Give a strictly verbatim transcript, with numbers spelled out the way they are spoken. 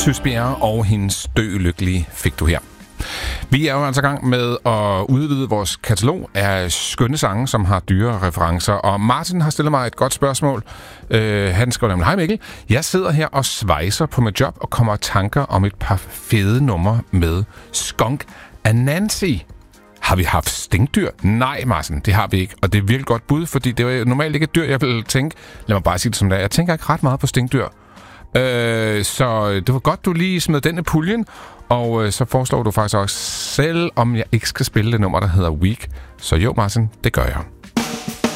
Tysbjerg og hendes Dø Lykkelig fik du her. Vi er jo altså i gang med at udvide vores katalog af skønne sange, som har dyre referencer. Og Martin har stillet mig et godt spørgsmål. Uh, han skrev nemlig: Hej Mikkel, jeg sidder her og svejser på mit job og kommer i tanker om et par fede numre med Skunk Anansi. Har vi haft stinkdyr? Nej, Martin, det har vi ikke. Og det er virkelig godt bud, fordi det er normalt ikke et dyr, jeg vil tænke. Lad mig bare sige det som det er. Jeg tænker ikke ret meget på stinkdyr. Øh, så det var godt, du lige smed den i puljen. Og øh, så foreslår du faktisk også selv, om jeg ikke skal spille det nummer, der hedder Week. Så jo, Martin, det gør jeg.